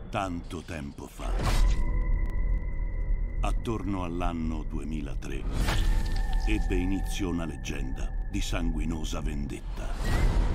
Tanto tempo fa, attorno all'anno 2003, ebbe inizio una leggenda di sanguinosa vendetta.